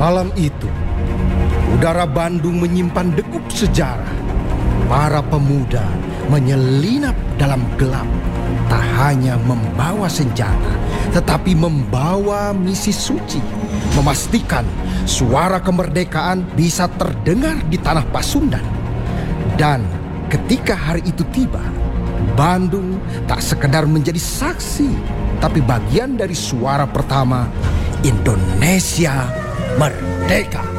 Malam itu, udara Bandung menyimpan degup sejarah. Para pemuda menyelinap dalam gelap, tak hanya membawa senjata, tetapi membawa misi suci, memastikan suara kemerdekaan bisa terdengar di tanah Pasundan. Dan ketika hari itu tiba, Bandung tak sekedar menjadi saksi, tapi bagian dari suara pertama Indonesia merdeka.